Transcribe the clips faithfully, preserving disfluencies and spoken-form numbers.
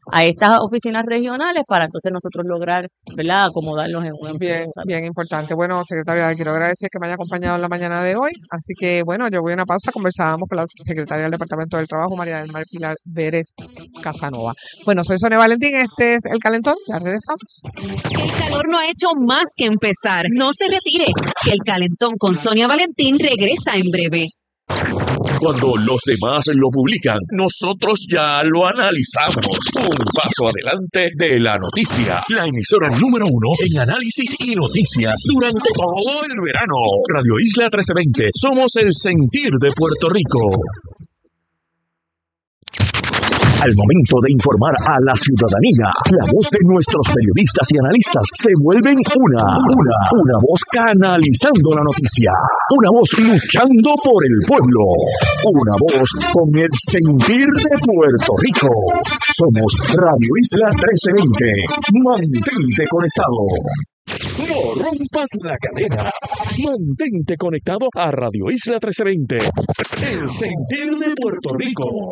a estas oficinas regionales para entonces nosotros lograr, ¿verdad?, acomodarnos en un Bien, empleo. bien importante. Bueno, secretaria, quiero agradecer que me haya acompañado en la mañana de hoy. Así que, bueno, yo voy a una pausa. Conversábamos con la secretaria del Departamento del Trabajo, María del Mar Pilar Vélez Casanova. Bueno, soy Sonia Valentín. Este es El Calentón. Ya regresamos. El calor no ha hecho más que empezar. No se retire. El Calentón con Sonia Valentín regresa en breve. Cuando los demás lo publican, nosotros ya lo analizamos. Un paso adelante de la noticia. La emisora número uno en análisis y noticias durante todo el verano. Radio Isla trece veinte. Somos el sentir de Puerto Rico. Al momento de informar a la ciudadanía, la voz de nuestros periodistas y analistas se vuelven una, una, una voz canalizando la noticia, una voz luchando por el pueblo, una voz con el sentir de Puerto Rico. Somos Radio Isla trece veinte. Mantente conectado. No rompas la cadena. Mantente conectado a Radio Isla trece veinte. El sentir de Puerto Rico.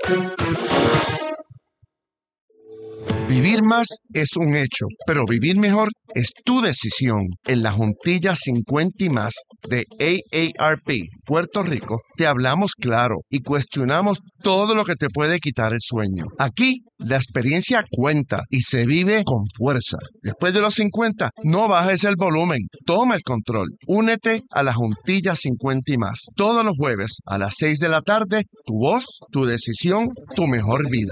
Vivir más es un hecho, pero vivir mejor es tu decisión. En la Juntilla cincuenta y más de A A R P Puerto Rico, te hablamos claro y cuestionamos todo lo que te puede quitar el sueño. Aquí, la experiencia cuenta y se vive con fuerza. Después de los cincuenta, no bajes el volumen. Toma el control. Únete a la Juntilla cincuenta y más. Todos los jueves a las seis de la tarde, tu voz, tu decisión, tu mejor vida.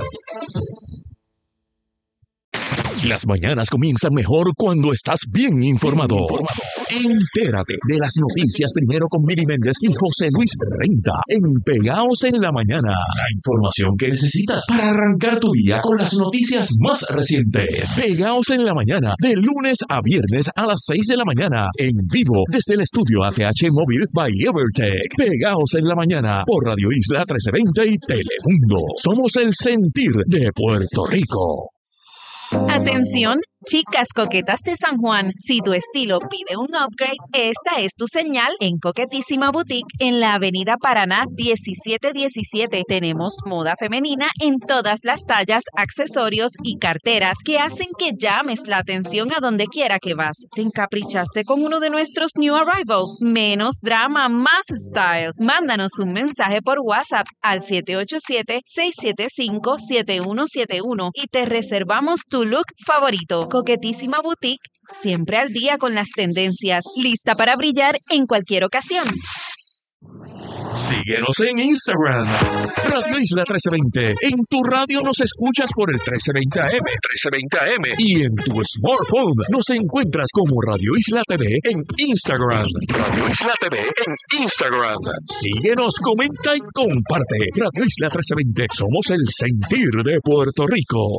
Las mañanas comienzan mejor cuando estás bien informado. Entérate de las noticias primero con Miri Méndez y José Luis Renta en Pegaos en la Mañana. La información que necesitas para arrancar tu día con las noticias más recientes. Pegaos en la Mañana, de lunes a viernes a las seis de la mañana, en vivo desde el estudio A T H Móvil by Evertech. Pegaos en la Mañana por Radio Isla trece veinte y Telemundo. Somos el sentir de Puerto Rico. Atención, chicas coquetas de San Juan, si tu estilo pide un upgrade, esta es tu señal en Coquetísima Boutique en la Avenida Paraná diecisiete diecisiete. Tenemos moda femenina en todas las tallas, accesorios y carteras que hacen que llames la atención a donde quiera que vas. ¿Te encaprichaste con uno de nuestros new arrivals? Menos drama, más style. Mándanos un mensaje por WhatsApp al siete ocho siete, seis siete cinco, siete uno siete uno y te reservamos tu look favorito. Coquetísima Boutique, siempre al día con las tendencias, lista para brillar en cualquier ocasión. Síguenos en Instagram, Radio Isla trece veinte. En tu radio nos escuchas por el trece veinte A M, trece veinte A M. Y en tu smartphone nos encuentras como Radio Isla T V en Instagram. Radio Isla T V en Instagram. Síguenos, comenta y comparte. Radio Isla trece veinte. Somos el sentir de Puerto Rico.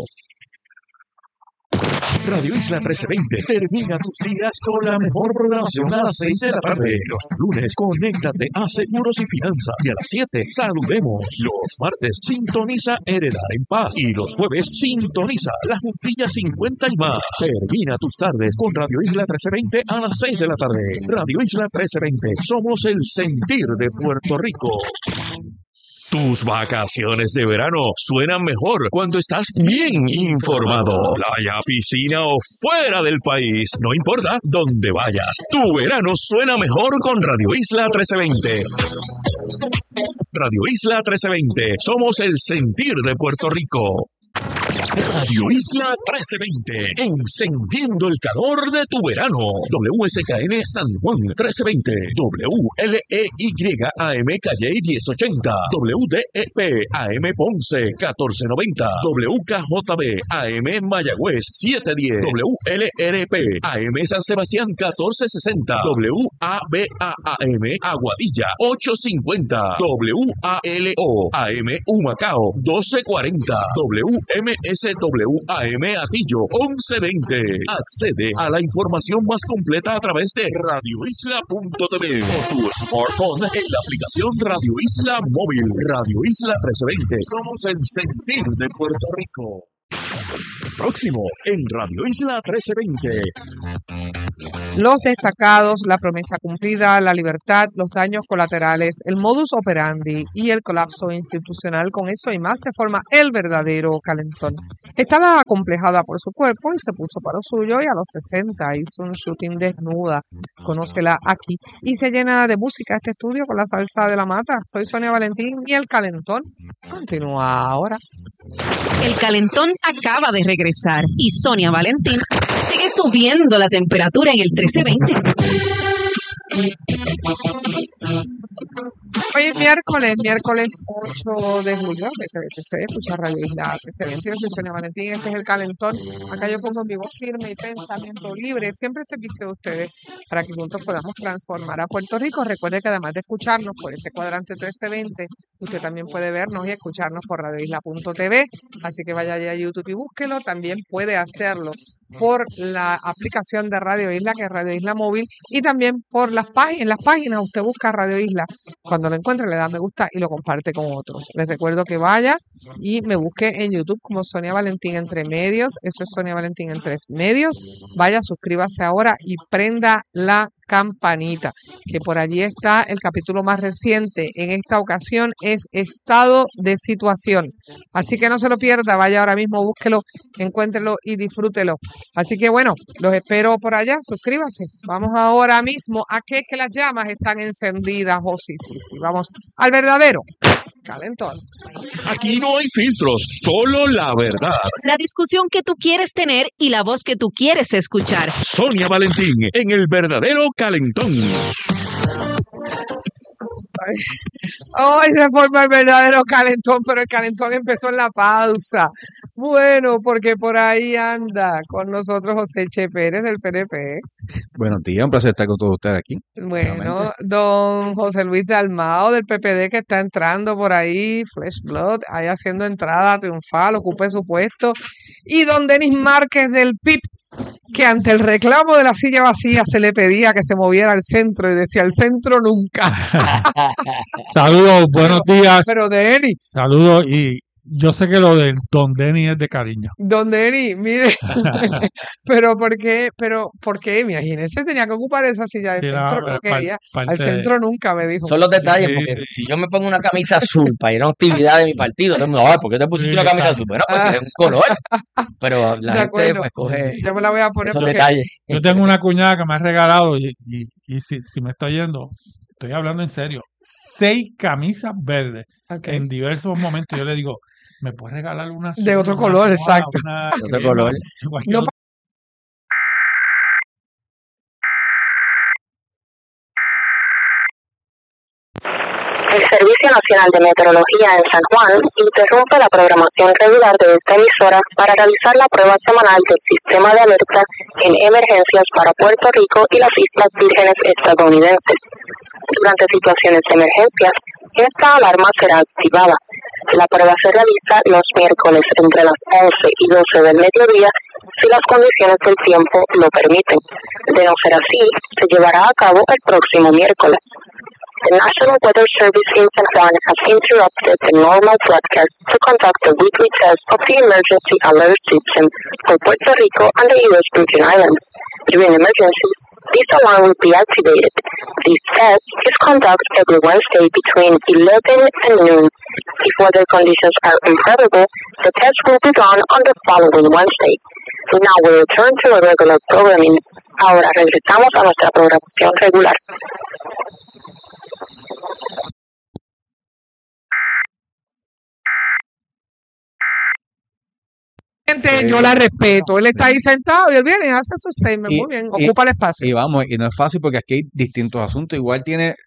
Radio Isla trece veinte termina tus días con la mejor programación a las seis de la tarde. Los lunes, conéctate a Seguros y Finanzas. Y a las siete, saludemos. Los martes, sintoniza Heredar en Paz. Y los jueves, sintoniza La Juntilla cincuenta y más. Termina tus tardes con Radio Isla trece veinte a las seis de la tarde. Radio Isla trece veinte. Somos el sentir de Puerto Rico. Tus vacaciones de verano suenan mejor cuando estás bien informado. Playa, piscina o fuera del país, no importa dónde vayas. Tu verano suena mejor con Radio Isla trece veinte. Radio Isla trece veinte. Somos el sentir de Puerto Rico. Radio Isla trece veinte, encendiendo el calor de tu verano. W S K N San Juan trece veinte, W L E Y A M Calle diez ochenta, W D E P A M Ponce catorce noventa, W K J B A M Mayagüez siete diez, W L R P A M San Sebastián catorce sesenta, W A B A A M Aguadilla ocho cincuenta, W A L O A M Humacao doce cuarenta, W M S W A M Atillo once veinte. Accede a la información más completa a través de radio isla punto t v o tu smartphone en la aplicación Radio Isla Móvil. Radio Isla trece veinte. Somos el sentir de Puerto Rico. Próximo en Radio Isla trece veinte. los destacados, la promesa cumplida, la libertad, los daños colaterales, el modus operandi y el colapso institucional. Con eso y más se forma el verdadero calentón. Estaba acomplejada por su cuerpo y se puso para lo suyo, y a los sesenta hizo un shooting desnuda. Conócela aquí. Y se llena de música este estudio con la salsa de la mata. Soy Sonia Valentín y el calentón continúa ahora. El calentón acaba de regresar y Sonia Valentín sigue subiendo la temperatura en el trece veinte. Hoy es miércoles, miércoles ocho de julio, de T V T C, escucha Radio Isla trece veinte. Yo soy Sonia Valentín, este es el calentón. Acá yo pongo mi voz firme y pensamiento libre, siempre servicio de ustedes, para que juntos podamos transformar a Puerto Rico. Recuerde que además de escucharnos por ese cuadrante trece veinte, usted también puede vernos y escucharnos por radio isla punto t v, así que vaya allá a YouTube y búsquelo. También puede hacerlo por la aplicación de Radio Isla, que es Radio Isla Móvil, y también por las páginas, en las páginas usted busca Radio Isla, cuando lo encuentre le da me gusta y lo comparte con otros. Les recuerdo que vaya y me busque en YouTube como Sonia Valentín Entre Medios, eso es Sonia Valentín Entre Medios. Vaya, suscríbase ahora y prenda la campanita, que por allí está el capítulo más reciente. En esta ocasión es Estado de Situación, así que no se lo pierda, vaya ahora mismo, búsquelo, encuéntrelo y disfrútelo. Así que bueno, los espero por allá, suscríbase. Vamos ahora mismo a que, que las llamas están encendidas. Oh, sí, sí, sí, vamos al verdadero calentón. Aquí no hay filtros, solo la verdad. La discusión que tú quieres tener y la voz que tú quieres escuchar. Sonia Valentín en el verdadero calentón. Hoy se forma el verdadero calentón, pero el calentón empezó en la pausa. Bueno, porque por ahí anda con nosotros José Che Pérez del P N P. Buenos días, un placer estar con todos ustedes aquí. Bueno, nuevamente. don José Luis Dalmao del P P D, que está entrando por ahí, Flesh Blood, ahí haciendo entrada triunfal, ocupe su puesto. Y don Denis Márquez del P I P, que ante el reclamo de la silla vacía se le pedía que se moviera al centro y decía: al centro nunca. Saludos, buenos días. Pero Denis, Saludos, y yo sé que lo del Don Denny es de cariño. don Denis, mire, pero ¿por qué? Pero ¿por qué? Imagínese, tenía que ocupar esa silla de Sí, era, centro, no eh, par- quería. Al parte de- centro nunca, me dijo. Son los detalles, Sí, porque sí. si yo me pongo una camisa azul para ir a una actividad de mi partido, todo el mundo, "Ay, ¿por qué te pusiste Sí, una camisa exacto. azul?" Bueno, porque es un color. Pero la De gente acuerdo. pues coge Yo me la voy a poner esos porque detalles. Yo tengo una cuñada que me ha regalado, y, y, y si, si me está oyendo, estoy hablando en serio, seis camisas verdes Ok. en diversos momentos. Yo le digo, ¿me puedes regalar una azul, De otro una color, roja, exacto. una De otro crema, color. cualquier No otro? El Servicio Nacional de Meteorología en San Juan interrumpe la programación regular de esta emisora para realizar la prueba semanal del sistema de alerta en emergencias para Puerto Rico y las Islas Vírgenes estadounidenses. Durante situaciones de emergencias, esta alarma será activada. La prueba se realiza los miércoles entre las once y doce del mediodía si las condiciones del tiempo lo permiten. De no ser así, se llevará a cabo el próximo miércoles. The National Weather Service in San Juan has interrupted the normal broadcast to conduct a weekly test of the emergency alert system for Puerto Rico and the U S Virgin Islands. During emergencies, this alarm will be activated. This test is conducted every Wednesday between eleven and noon. If weather conditions are unfavorable, the test will be done on the following Wednesday. Now we return to our regular programming. Ahora regresamos a nuestra programación regular. Gente, yo la respeto. Él está ahí sentado y él viene y hace su statement. Y- Muy bien, y- ocupa el espacio. Y vamos, y no es fácil porque aquí hay distintos asuntos. Igual tiene,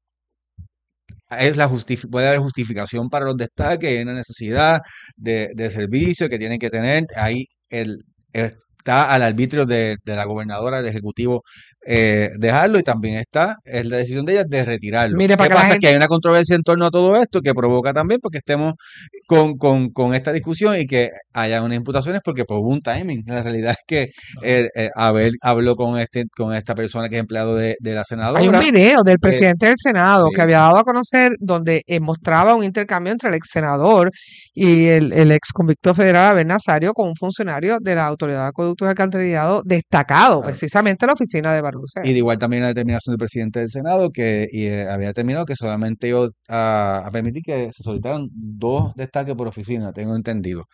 es la justifi- puede haber justificación para los destaques, hay una necesidad de, de servicio que tienen que tener. Ahí el, está al arbitrio de, de la gobernadora, del ejecutivo, eh, dejarlo, y también está, es la decisión de ella de retirarlo. Mire, para ¿Qué que la pasa? gente- Que hay una controversia en torno a todo esto que provoca también porque estemos con, con, con esta discusión y que haya unas imputaciones porque por un timing. La realidad es que eh, eh, Abel habló con este con esta persona que es empleado de, de la senadora. Hay un video del presidente del Senado sí. que había dado a conocer donde eh, mostraba un intercambio entre el ex senador y el, el ex convicto federal Abel Nazario con un funcionario de la Autoridad de Acueductos y Alcantarillado destacado, Claro. precisamente en la oficina de Barbara Balbucea. Y de igual también la determinación del presidente del Senado que y, eh, había determinado que solamente iba a, a permitir que se solicitaran dos destaques por oficina, tengo entendido.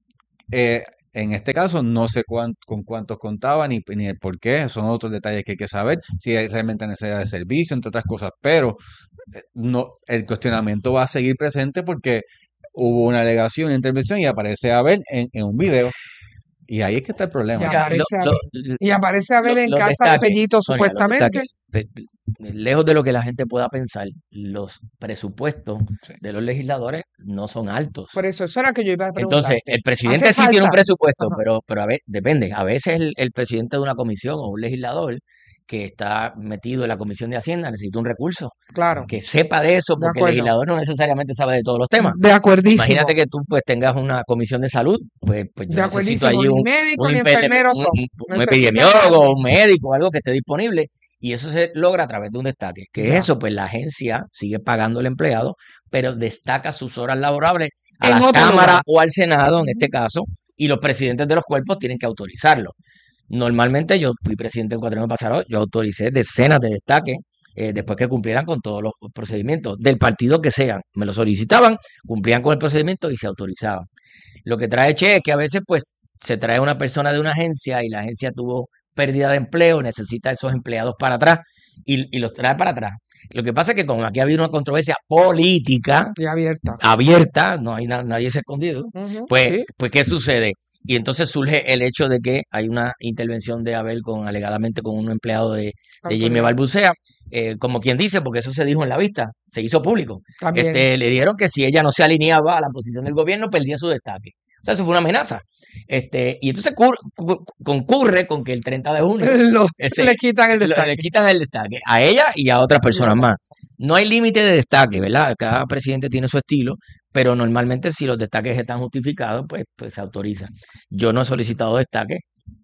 Eh, en este caso no sé cuán- con cuántos contaban ni, ni el por qué, son otros detalles que hay que saber, si hay realmente necesidad de servicio, entre otras cosas, pero eh, no, el cuestionamiento va a seguir presente porque hubo una alegación, una intervención y aparece Abel en, en un video. Y ahí es que está el Y problema. Mira, lo, aparece a lo, ver, y aparece a ver lo- en los casa de destaques, Pellito, Sonia, los supuestamente. destaques, pe- pe- lejos de lo que la gente pueda pensar, los presupuestos Sí. de los legisladores no son altos. Por eso, eso era que yo iba a Entonces, preguntarte. el presidente ¿Hace sí tiene un falta? presupuesto, Ajá. pero, pero a veces, depende. A veces el, el presidente de una comisión o un legislador que está metido en la Comisión de Hacienda necesita un recurso Claro, que sepa de eso, de porque el acuerdo. legislador no necesariamente sabe de todos los temas. De acuerdísimo. Imagínate que tú pues tengas una comisión de salud, pues, pues yo De necesito acuerdísimo. allí Ni un, médicos un, ni impe- enfermeros un- son. un- un Necesitan epidemiólogo, alguien. un médico, algo que esté disponible, y eso se logra a través de un destaque. ¿Qué es Ya. eso? Pues la agencia sigue pagando al empleado, pero destaca sus horas laborables a En la otro Cámara lugar. o al Senado, en Ujú. este caso, y los presidentes de los cuerpos tienen que autorizarlo. Normalmente yo fui presidente el cuatrienio pasado, yo autoricé decenas de destaques eh, después que cumplieran con todos los procedimientos, del partido que sean. Me lo solicitaban, cumplían con el procedimiento y se autorizaban. Lo que trae Che es que a veces pues se trae una persona de una agencia y la agencia tuvo pérdida de empleo, necesita esos empleados para atrás y, y los trae para atrás. Lo que pasa es que como aquí ha habido una controversia política Y abierta. abierta, no hay na- nadie se ha escondido, Ujú. pues, Sí. pues ¿qué sucede? Y entonces surge el hecho de que hay una intervención de Abel con alegadamente con un empleado de, de Jamie Autoridad. Balbucea, eh, como quien dice, porque eso se dijo en la vista, se hizo público. También. Este, le dieron que si ella no se alineaba a la posición del gobierno, perdía su destaque. O sea, eso fue una amenaza. Este, y entonces cur- cu- concurre con que el treinta de junio Lo- ese- le quitan el lo- destaque. le quitan el destaque a ella y a otras personas más. No hay límite de destaque, ¿verdad? Cada presidente tiene su estilo, pero normalmente si los destaques están justificados, pues, pues se autoriza. Yo no he solicitado destaque,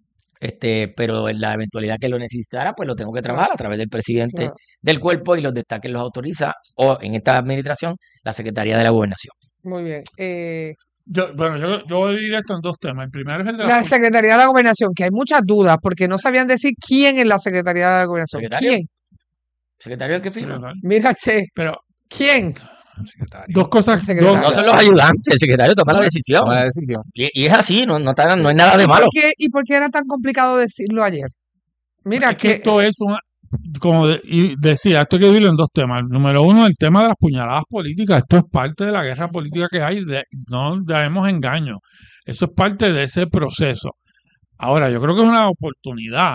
este, pero en la eventualidad que lo necesitara, pues lo tengo que trabajar a través del presidente Claro. del cuerpo y los destaques los autoriza, o en esta administración, la Secretaría de la Gobernación. Muy bien. Eh, Yo, bueno, yo, yo voy a dividir esto en dos temas. El primero es el de la las Secretaría de la Gobernación, que hay muchas dudas porque no sabían decir quién es la Secretaría de la Gobernación. ¿Secretario? ¿Quién? ¿Secretario del que firma? secretarias. Mira, che, Pero ¿quién? Secretario. dos cosas. El secretario. dos- No son los ayudantes, el secretario toma la decisión. Toma la decisión. Y, y es así, no, no, está- no hay nada de ¿Y malo. por, qué, ¿Y por qué era tan complicado decirlo ayer? Mira es que que esto es una, como de- y decía, esto hay que dividirlo en dos temas. Número uno, el tema de las puñaladas políticas. Esto es parte de la guerra política que hay. de- no debemos engaño. Eso es parte de ese proceso. Ahora, yo creo que es una oportunidad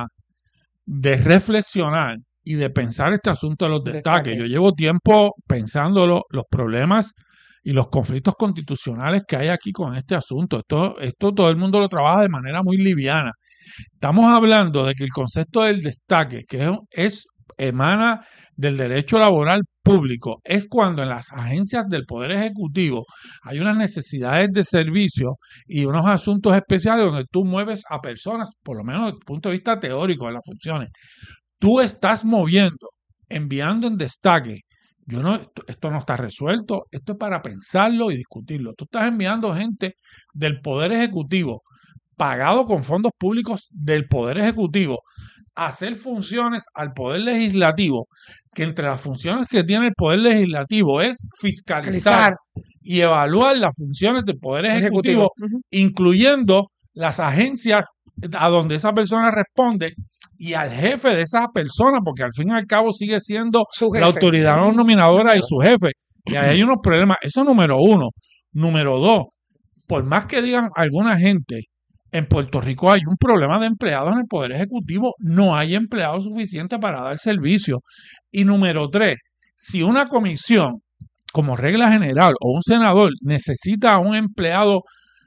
de reflexionar y de pensar este asunto de los destaques. Destaque. Yo llevo tiempo pensándolo, los problemas y los conflictos constitucionales que hay aquí con este asunto. Esto, esto todo el mundo lo trabaja de manera muy liviana. Estamos hablando de que el concepto del destaque, que es, es emana del derecho laboral público, es cuando en las agencias del Poder Ejecutivo hay unas necesidades de servicio y unos asuntos especiales donde tú mueves a personas, por lo menos desde el punto de vista teórico de las funciones. Tú estás moviendo, enviando en destaque. Yo no, esto, esto no está resuelto, esto es para pensarlo y discutirlo. Tú estás enviando gente del Poder Ejecutivo, pagado con fondos públicos del Poder Ejecutivo, a hacer funciones al Poder Legislativo, que entre las funciones que tiene el Poder Legislativo es fiscalizar Fiscalizar. y evaluar las funciones del Poder Ejecutivo, Ejecutivo. Ujú. incluyendo las agencias a donde esa persona responde y al jefe de esa persona, porque al fin y al cabo sigue siendo Su la jefe. autoridad Ujú. nominadora y su jefe. Y ahí hay unos problemas. Eso es número uno. Número dos, por más que digan alguna gente, en Puerto Rico hay un problema de empleados en el Poder Ejecutivo. No hay empleados suficientes para dar servicio. Y número tres, si una comisión, como regla general, o un senador necesita a un empleado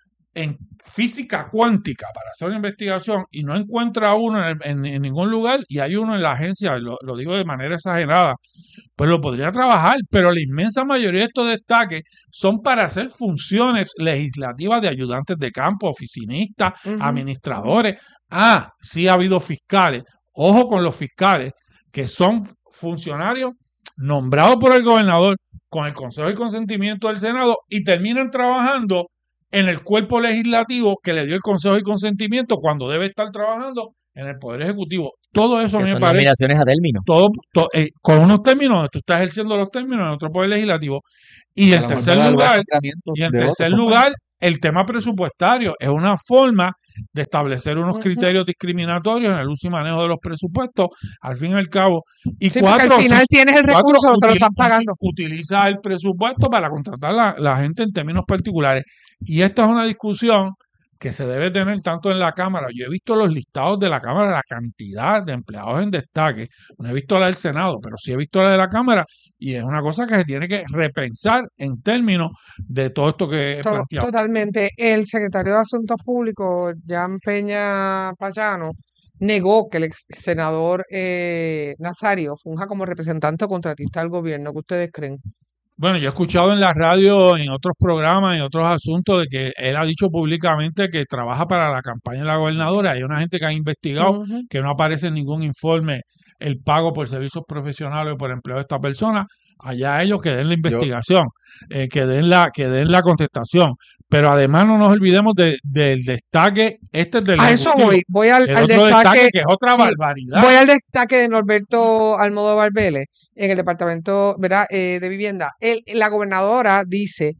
en física cuántica para hacer una investigación y no encuentra uno en, en- en ningún lugar y hay uno en la agencia, lo, lo digo de manera exagerada, pues lo podría trabajar, pero la inmensa mayoría de estos destaques son para hacer funciones legislativas de ayudantes de campo, oficinistas, Ujú. administradores. Ah, sí ha habido fiscales. Ojo con los fiscales, que son funcionarios nombrados por el gobernador con el consejo y consentimiento del Senado y terminan trabajando en el cuerpo legislativo que le dio el consejo y consentimiento cuando debe estar trabajando en el Poder Ejecutivo. Todo eso a Que mí me son parece, nominaciones a término. todo, to- eh, con unos términos, tú estás ejerciendo los términos en otro poder legislativo. Y A en lo mejor tercer va a evaluar lugar, nombramientos y en de otros tercer compañeros. lugar, el tema presupuestario es una forma de establecer unos Ujú. criterios discriminatorios en el uso y manejo de los presupuestos, al fin y al cabo. Y Sí, porque cuatro, al final si- tienes el cuatro, recurso, te lo utili- están pagando. utiliza el presupuesto para contratar la, la gente en términos particulares. Y esta es una discusión que se debe tener tanto en la Cámara. Yo he visto los listados de la Cámara, la cantidad de empleados en destaque. No he visto la del Senado, pero sí he visto la de la Cámara y es una cosa que se tiene que repensar en términos de todo esto que he To- planteado. Totalmente. El secretario de Asuntos Públicos, Jan Peña Payano, negó que el ex senador eh, Nazario funja como representante o contratista del gobierno. ¿Qué ustedes creen? Bueno, yo he escuchado en la radio, en otros programas, en otros asuntos, de que él ha dicho públicamente que trabaja para la campaña de la gobernadora. Hay una gente que ha investigado Ujú. que no aparece en ningún informe el pago por servicios profesionales o por empleo de esta persona. Allá ellos que den la investigación, eh, que den la, que den la contestación. Pero además no nos olvidemos de- del destaque, este es del A eso Ejecutivo. voy. Voy al, El al otro destaque, destaque. que es otra Sí, barbaridad. voy al destaque de Norberto Almodóvar Vélez en el departamento, ¿verdad? eh, de vivienda. Él- la gobernadora dice,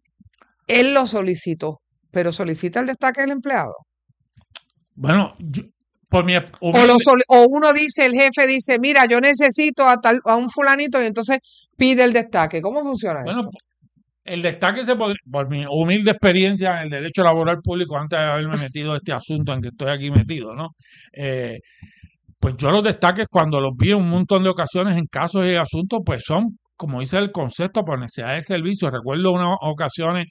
él lo solicitó, pero solicita el destaque del empleado. Bueno, yo- por mi O, lo humilde- soli- o uno dice, el jefe dice, mira, yo necesito a, tal, a un fulanito y entonces pide el destaque. ¿Cómo funciona Bueno, esto? el destaque se podría, por mi humilde experiencia en el derecho laboral público, antes de haberme metido a este asunto en que estoy aquí metido, ¿no? Eh, pues yo los destaques cuando los vi en un montón de ocasiones en casos y asuntos, pues son, como dice el concepto, por necesidad de servicio. Recuerdo unas ocasiones,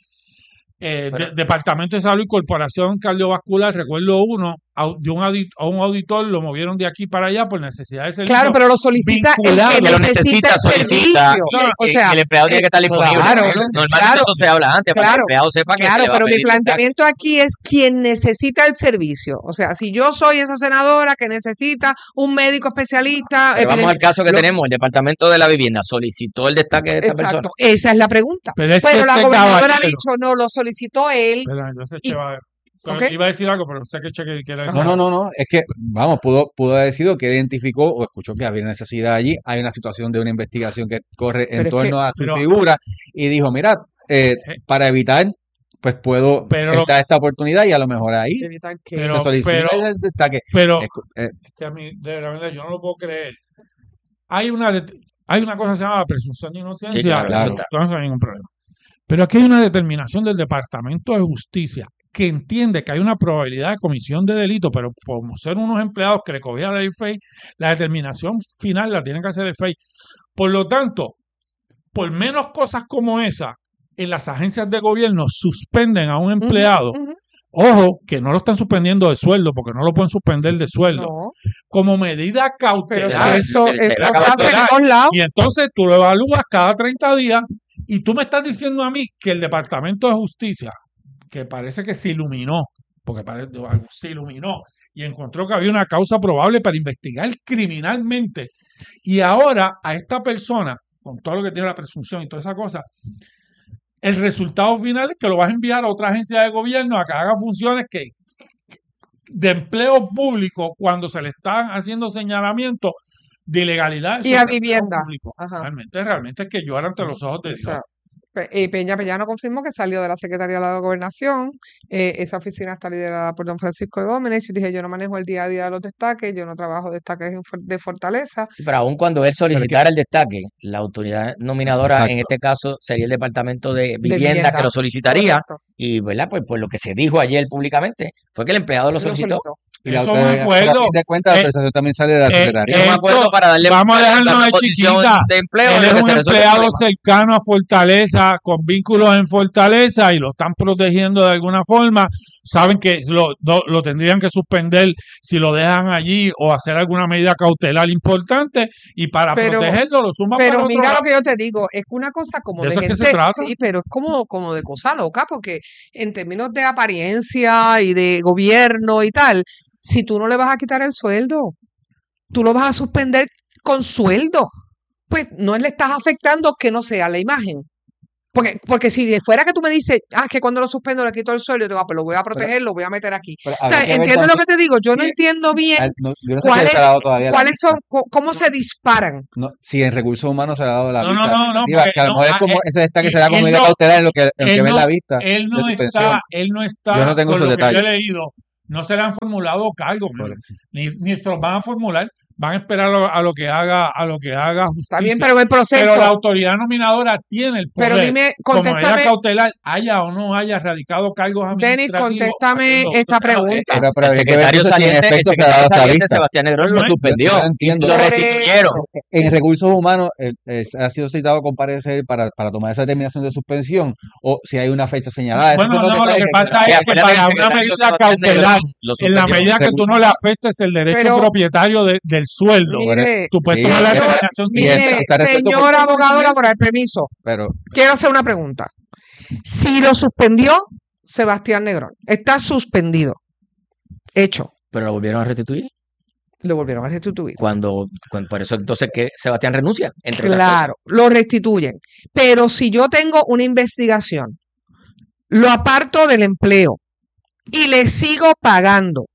eh, Pero- de- Departamento de Salud y Corporación Cardiovascular, recuerdo uno, au- de un audi- a un auditor lo movieron de aquí para allá por necesidad de servicio. Claro, pero lo solicita el vinculado, que que lo necesita necesita, el solicita, servicio. Claro, O que- sea, que el empleado tiene que estar eh, disponible. claro, Normalmente claro, eso se habla antes, para que el claro, empleado sepa que se claro, le va a pero mi pedir destaque. planteamiento aquí es quien necesita el servicio. O sea, si yo soy esa senadora que necesita un médico especialista, Pero vamos epidemi- al caso que lo- tenemos, el Departamento de la Vivienda solicitó el destaque de esta exacto, persona. esa es la pregunta. Pero es Pero que la este gobernadora ha caballero- dicho, no, lo solicitó él. Espera, yo sé Y- que va- pero ¿ok? iba a decir algo, pero sé que Cheque quiere decir No, no, algo. no, no. Es que, vamos, pudo, pudo haber sido que identificó o escuchó que había necesidad allí. Hay una situación de una investigación que corre Pero en es torno que- a su pero- figura y dijo, mira, eh, para evitar, pues puedo, Pero lo- está esta oportunidad y a lo mejor ahí Evitar que- Pero- se solicita pero- el destaque. Pero Es- eh, que a mí, de la verdad, yo no lo puedo creer. Hay una, det- hay una cosa que se llama la presunción de inocencia, Sí, claro, claro. eso está, no hay ningún problema. Pero aquí hay una determinación del Departamento de Justicia que entiende que hay una probabilidad de comisión de delito, pero como ser unos empleados que le cogía la ley F E I, la determinación final la tiene que hacer el F E I. Por lo tanto, por menos cosas como esa, en las agencias de gobierno suspenden a un Ujú, empleado. ujú. Ojo, que no lo están suspendiendo de sueldo, porque no lo pueden suspender de sueldo. No, Como medida pero cautelar. si Claro, eso, el- el- eso la se hace en cautelar. todos lados. Y entonces tú lo evalúas cada treinta días y tú me estás diciendo a mí que el Departamento de Justicia, que parece que se iluminó, porque parece, se iluminó y encontró que había una causa probable para investigar criminalmente, y ahora a esta persona, con todo lo que tiene la presunción y toda esa cosa, el resultado final es que lo vas a enviar a otra agencia de gobierno a que haga funciones que de empleo público cuando se le están haciendo señalamientos de ilegalidad Y sobre a empleo vivienda. público. Ajá. Realmente, realmente es que llora ante los ojos de O Dios. sea, Pe- eh, Peña Pellano confirmó que salió de la Secretaría de la Gobernación. Eh, esa oficina está liderada por don Francisco Dómenes. Y dije, yo no manejo el día a día de los destaques, yo no trabajo destaques en for- de Fortaleza. Sí, pero aún cuando él solicitara el destaque, la autoridad nominadora, en Exacto. este caso, sería el Departamento de De Vivienda, vivienda. que lo solicitaría. Correcto. Y, ¿verdad? Pues, pues lo que se dijo ayer públicamente fue que el empleado lo Lo solicitó. solicitó. Y la Eso me autoridad- acuerdo. pero a fin de cuentas, la Eh, autorización también sale de la eh, Secretaría. Yo me acuerdo Esto, para darle vamos a para dejarnos dar de una posición chiquita. de empleo Él en es lo que un se resuelve el empleado problema. cercano a Fortaleza, con vínculos en Fortaleza y lo están protegiendo de alguna forma. Saben que lo, no- lo tendrían que suspender si lo dejan allí o hacer alguna medida cautelar importante, y para Pero- protegerlo lo suman para Pero otro mira lado. lo que yo te digo, es una cosa como ¿De de, eso es que se gente, trata? sí, pero es como, como de cosa loca, porque en términos de apariencia y de gobierno y tal, si tú no le vas a quitar el sueldo, tú lo vas a suspender con sueldo, pues no le estás afectando que no sea la imagen. Porque, porque si fuera que tú me dices, ah, que cuando lo suspendo le quito el sueldo, yo digo, ah, pues lo voy a proteger, lo voy a meter aquí. Pero O sea, habría que ver entiendo lo también, que te digo. Yo no sí, entiendo bien al- no, yo no sé si cuáles, se le ha dado todavía la cuáles vista. son, co- cómo se disparan. No, si en recursos humanos se le ha dado la No, no, vista. no, no, Diva, porque que a lo no, mejor es ah, como él, ese destaque se da como él medida no, cautelar en lo que, en lo que él ve en no, la vista él de no suspensión. está, él no Yo no está, tengo por esos lo que yo he detalles. leído, no se le han formulado cargos, Por mano, eso. ni, ni se los van a formular, van a esperar a lo, a lo que haga, a lo que haga Está bien, justicia. pero en el Pero la proceso, autoridad nominadora tiene el pero poder, dime, como medida contéstame, cautelar, haya o no haya radicado cargos Denis, administrativos contéstame haciendo esta Bueno, eh, pregunta. Pero, el, pero el habría que ver secretario entonces si en saliente, el efecto se ha dado secretario esa saliente, vista. Sebastián Negrón, lo No, Yo, yo suspendió no y entiendo. lo Por restituyeron. eso. En recursos humanos eh, eh, ha sido citado a comparecer para, para tomar esa determinación de suspensión o si hay una fecha señalada. Esos Bueno, son los no, lo detalles que que hay que pasa Y es saber. que acuérdate que el para una secretario medida Sebastián Negrón cautelar, lo en la suspendió. medida que tú Recursos no le afectes el derecho Pero, propietario de- del sueldo, por e- mire, tú puedes sí, tomar la esa- señor, determinación y sin esa- eso. mire, está resuelto por señor abogado laboral, permiso. pero Quiero hacer una pregunta. Si lo suspendió Sebastián Negrón, está suspendido, hecho, Pero lo volvieron a restituir lo volvieron a restituir. cuando, cuando por eso entonces que Sebastián renuncia, entre otras cosas. Claro, lo restituyen. Pero si yo tengo una investigación, lo aparto del empleo y le sigo pagando,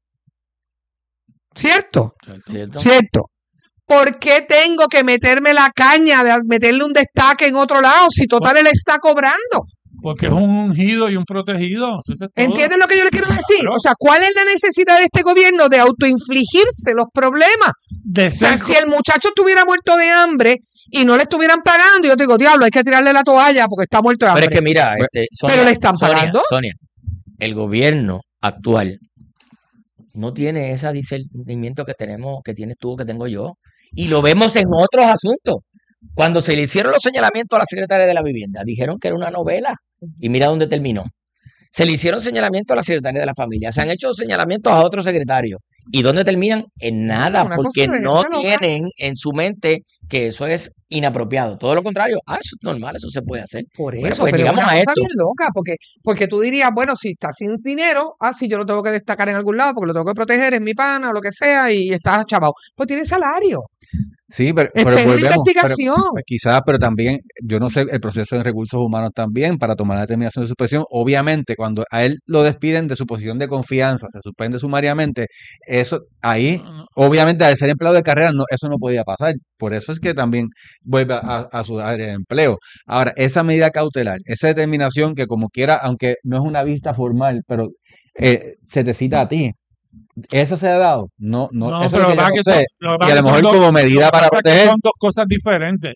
¿cierto? ¿Cierto? ¿Cierto? ¿Por qué tengo que meterme la caña de meterle un destaque en otro lado si total él está cobrando? Porque es un ungido y un protegido. Eso es todo. ¿Entienden lo que yo le quiero decir? Claro. O sea, ¿cuál es la necesidad de este gobierno de autoinfligirse los problemas? De O sea, ser si el muchacho estuviera muerto de hambre y no le estuvieran pagando, yo te digo, diablo, hay que tirarle la toalla porque está muerto de Pero hambre. es que mira, Bueno, este, Sonia, pero le están Sonia, pagando. Sonia, el gobierno actual no tiene ese discernimiento que tenemos, que tienes tú, que tengo yo, y lo vemos en otros asuntos. Cuando se le hicieron los señalamientos a la secretaria de la vivienda, dijeron que era una novela, y mira dónde terminó. Se le hicieron señalamientos a la secretaria de la familia, se han hecho señalamientos a otros secretarios. ¿Y dónde terminan? En nada, Una cosa porque de no gente loca. tienen en su mente que eso es inapropiado. Todo lo contrario, ah, eso es normal, eso se puede hacer. Por Bueno, eso, pues pero es llegamos una a cosa esto. bien loca, porque, porque tú dirías, bueno, si está sin dinero, ah, sí, yo lo tengo que destacar en algún lado porque lo tengo que proteger, es mi pana o lo que sea, y está chavado. Pues tiene salario. sí, pero, pero Está en una volvemos. Pero, investigación. pues, quizás, pero también, yo no sé el proceso en recursos humanos también para tomar la determinación de suspensión. Obviamente, cuando a él lo despiden de su posición de confianza, se suspende sumariamente, eso ahí, obviamente, al ser empleado de carrera, no, eso no podía pasar. Por eso es que también vuelve a, a su área de empleo. Ahora, esa medida cautelar, esa determinación que como quiera, aunque no es una vista formal, pero eh, se te cita a ti. ¿Eso se ha dado? No, no, No, eso pero es lo que lo yo que no pasa sé. es que son- lo que Y pasa a lo es que son mejor dos- como lo medida que para pasa es que proteger. son dos cosas diferentes.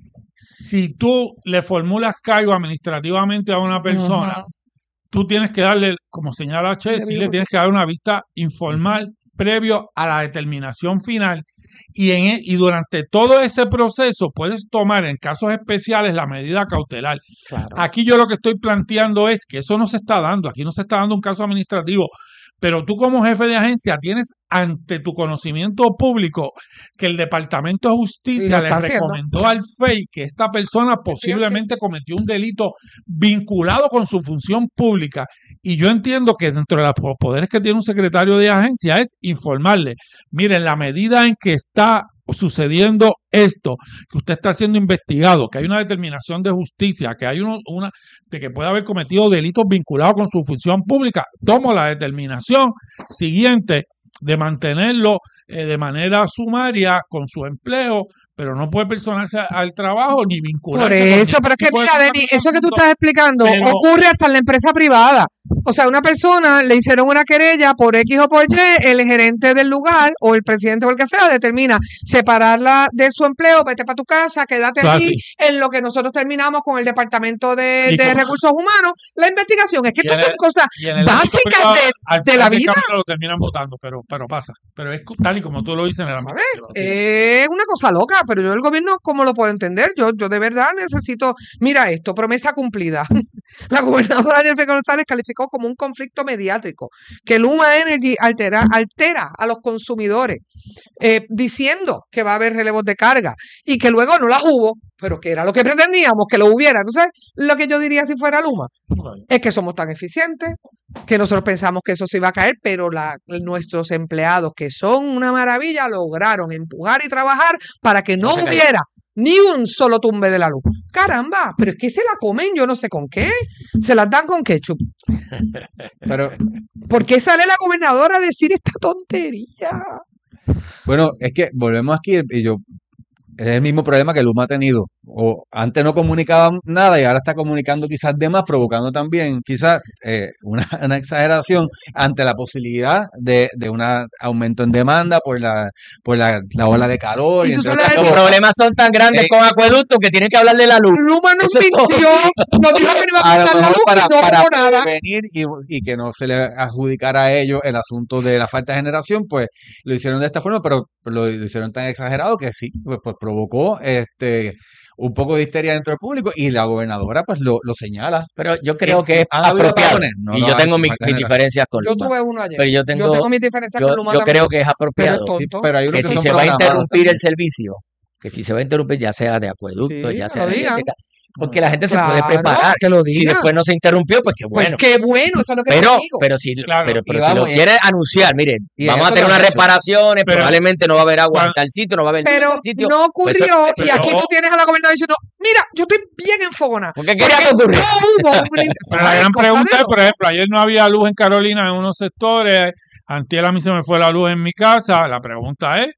Si tú le formulas cargo administrativamente a una persona, Ujú. tú tienes que darle, como señala Che, sí Debido le tienes que dar una vista informal previo a la determinación final. Y, en, e- y durante todo ese proceso puedes tomar en casos especiales la medida cautelar. Claro. Aquí yo lo que estoy planteando es que eso no se está dando. Aquí no se está dando un caso administrativo. Pero tú como jefe de agencia tienes ante tu conocimiento público que el Departamento de Y Justicia lo le está haciendo. recomendó al F E I que esta persona posiblemente cometió un delito vinculado con su función pública. Y yo entiendo que dentro de los poderes que tiene un secretario de agencia es informarle, miren, la medida en que está sucediendo esto, que usted está siendo investigado, que hay una determinación de justicia, que hay uno, una de que puede haber cometido delitos vinculados con su función pública, tomo la determinación siguiente de mantenerlo eh, de manera sumaria con su empleo, pero no puede personarse al trabajo ni vincularse. Por con eso, ningún pero es que tipo de mira, Denis, eso que tú tratamiento. estás explicando Pero- ocurre hasta en la empresa privada. O sea, una persona le hicieron una querella por X o por Y, el gerente del lugar o el presidente o el que sea determina separarla de su empleo, vete para tu casa, quédate Claro, aquí, sí. en lo que nosotros terminamos con el Departamento de, Y de como- Recursos Humanos, la investigación. Es que Y estas en son cosas Y en el ámbito básicas privado, de, al de la final del vida. camino lo terminan votando, pero, pero pasa. Pero es tal y como tú lo dices en el ámbito ¿Sabes? privado. Sí. Es una cosa loca, pero yo el gobierno, ¿cómo lo puedo entender? Yo, yo de verdad necesito, mira esto, promesa cumplida. La gobernadora Jennifer González calificó como un conflicto mediático que Luma Energy altera, altera a los consumidores, eh, diciendo que va a haber relevos de carga y que luego no las hubo, pero que era lo que pretendíamos, que lo hubiera. Entonces, lo que yo diría si fuera Luma es que somos tan eficientes que nosotros pensamos que eso se iba a caer, pero la, nuestros empleados, que son una maravilla, lograron empujar y trabajar para que no No se cayó. hubiera Ni un solo tumbe de la luz. Caramba, pero es que se la comen, yo no sé con qué. Se las dan con ketchup. Pero, ¿Por qué sale la gobernadora a decir esta tontería? bueno, es que volvemos aquí y yo, es el mismo problema que Luma ha tenido. O antes no comunicaba nada y ahora está comunicando quizás de más, provocando también quizás eh, una, una exageración ante la posibilidad de, de un aumento en demanda por la por la, la ola de calor. Y Y tú entre sabes otras Los que cosas. problemas son tan grandes Eh, con acueductos que tienen que hablar de la luz. Luma nos Eso es todo. mintió, nos dijo que no iba a A lo quitar la mejor luz para, y no para hubo nada. prevenir y, y que no se le adjudicara a ellos el asunto de la falta de generación, pues lo hicieron de esta forma, pero lo, lo hicieron tan exagerado que sí, pues, pues provocó este un poco de histeria dentro del público y la gobernadora pues lo, lo señala. Pero yo creo que es ¿Han habido apropiado. apagones? No Y lo yo han tengo hecho, mis, falta mis generación. diferencias con Yo Luma. tuve uno ayer. Pero yo Yo tengo, tengo mis diferencias yo, con Luma yo también. creo que es Pero es apropiado Sí, tonto. pero hay unos que que si son se va a programados interrumpir el también. servicio, que si se va a interrumpir ya sea de acueducto, Sí, ya que sea lo de digan. eléctrica, porque la gente se puede Claro, preparar. que lo Si digan. después no se interrumpió, pues qué Pues bueno. qué bueno, eso es lo que te Pero, digo. pero si, Claro, pero, y pero si lo vamos, y- quiere anunciar, miren, y vamos a eso tener lo unas han hecho. reparaciones, Pero- probablemente no va a haber agua en cuan- tal sitio, no va a haber luz en Pero tal sitio. no Pues eso- ocurrió eso y es aquí todo. tú tienes a la gobernadora diciendo, mira, yo estoy bien enfogonada. ¿Por qué quería que Porque ocurriera? no hubo una Pero la Ay, gran cosa pregunta de es, por ejemplo, ayer no había luz en Carolina en unos sectores, antier a mí se me fue la luz en mi casa. La pregunta es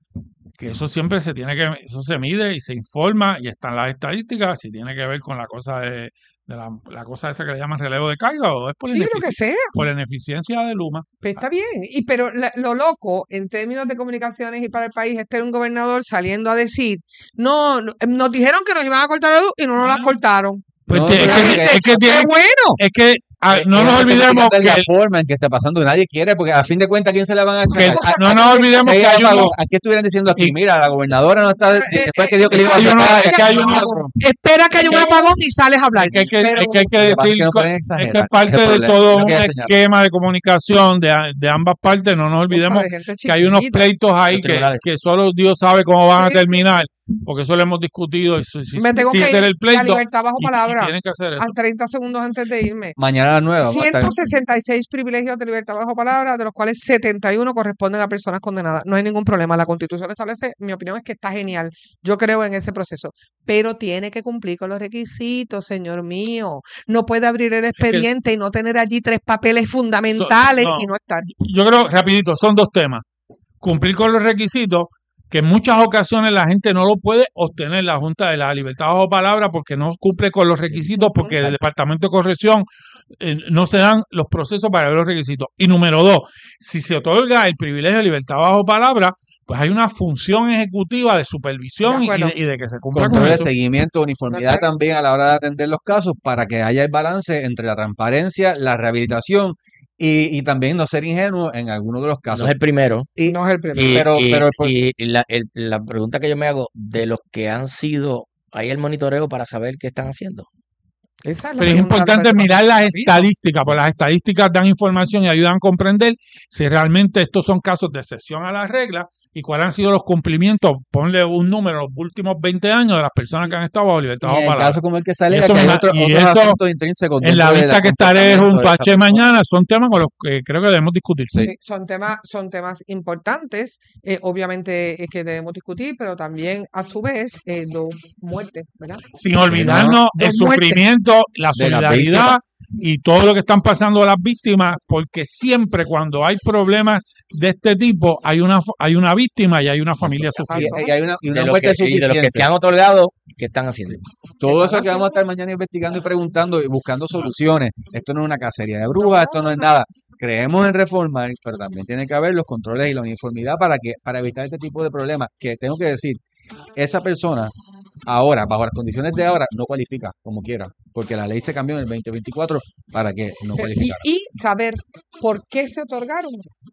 que eso siempre se tiene que, eso se mide y se informa y están las estadísticas, si tiene que ver con la cosa de, de la, la cosa esa que le llaman relevo de carga o es por, Sí, lo que inefici- sea. por ineficiencia de Luma. Pues está bien. Y pero la- lo loco en términos de comunicaciones y para el país es tener un gobernador saliendo a decir, no, no, em, nos dijeron que nos iban a cortar la luz y no nos la cortaron. Pues No, tie- es, pero que, es que- es que ¡Qué tiene, bueno! es que ah, Eh, no eh, nos porque olvidemos de que, la forma en que está pasando, nadie quiere, porque a fin de cuentas, ¿a quién se le van a que- echar? cosa- no nos olvidemos Si que hay hay apagón, unos, aquí estuvieran diciendo aquí, y- mira, la gobernadora no está, Eh, después que dijo que le iba a hay unos- sacar, es que hay unos- Espera que haya un apagón y sales a hablar. es que hay que, Pero- es que, hay que Lo que pasa es decir que no co- pueden es exagerar, que ese parte es el de problema, todo es lo un que ella señala. esquema de comunicación de, a- de ambas partes, no nos olvidemos Cosa de gente que hay unos chiquita. pleitos ahí Los que, tribunales. que solo Dios sabe cómo van a Sí, sí, terminar, porque eso lo hemos discutido y si, si, Me tengo si que ese era ir. el La pleito libertad bajo y, y palabra. tienen que hacer eso. A treinta segundos antes de irme. Mañana a las nueve vamos a estar. ciento sesenta y seis privilegios de libertad bajo palabra, de los cuales setenta y uno corresponden a personas condenadas. No hay ningún problema. La Constitución establece, mi opinión es que está genial. Yo creo en ese proceso. Pero tiene que cumplir con los requisitos, señor mío. No puede abrir el expediente y no tener allí tres papeles fundamentales no. y no estar. Yo creo, rapidito, son dos temas. Cumplir con los requisitos, que en muchas ocasiones la gente no lo puede obtener la Junta de la Libertad bajo palabra porque no cumple con los requisitos, porque el Departamento de Corrección eh, no se dan los procesos para ver los requisitos. Y número dos, si se otorga el privilegio de libertad bajo palabra, pues hay una función ejecutiva de supervisión De y, acuerdo. de, y de que se cumpla con Control de eso. seguimiento, uniformidad acuerdo. también a la hora de atender los casos para que haya el balance entre la transparencia, la rehabilitación y, y también no ser ingenuo en algunos de los No casos. es el primero. Y- No es el primero. Y, Pero- y- pero el- y la, el- la pregunta que yo me hago, de los que han sido, ¿hay el monitoreo para saber qué están haciendo? Esa es la Pero es pregunta importante que me mirar hace las rapidito. estadísticas, porque las estadísticas dan información y ayudan a comprender si realmente estos son casos de excepción a la regla y cuáles han sido los cumplimientos. Ponle un número, los últimos veinte años de las personas que han estado bajo libertad y bajo en el palabra. caso como el que sale, Y eso que hay me- otro- y otros eso, asuntos intrínsecos En la dentro de vista que estaré comportamiento junto de a esa Che persona. mañana son temas con los que creo que debemos discutir. Sí. Sí, son temas, son temas importantes, eh, obviamente eh, que debemos discutir, pero también a su vez eh, dos muertes, ¿verdad? Sin olvidarnos el Dos muertes. sufrimiento, la De las solidaridad y todo lo que están pasando las víctimas, porque siempre cuando hay problemas de este tipo hay una hay una víctima y hay una familia Y, sufriendo. y hay una, y una De los, muerte que, y de los que suficiente. se han otorgado, ¿qué están haciendo? Todo ¿Qué eso están que vamos a estar mañana investigando y preguntando y buscando soluciones. Esto no es una cacería de brujas, esto no es nada. Creemos en reformar, pero también tiene que haber los controles y la uniformidad para que para evitar este tipo de problemas. Que tengo que decir, esa persona ahora, bajo las condiciones de ahora, no cualifica como quiera, porque la ley se cambió en el veinte veinticuatro para que no Y, cualificara. y saber por qué se otorgaron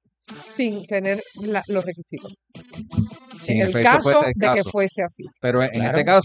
sin tener la- los requisitos. Si en en el efecto caso fuese el de que caso. fuese así. Pero en Claro. este caso